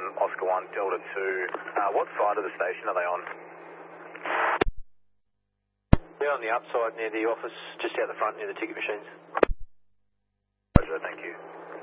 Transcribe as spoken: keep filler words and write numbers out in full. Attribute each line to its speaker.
Speaker 1: Oscar one, Delta two. Uh, what side of the station are they on?
Speaker 2: They're on the upside near the office, just out the front near the ticket machines.
Speaker 1: Roger, thank you.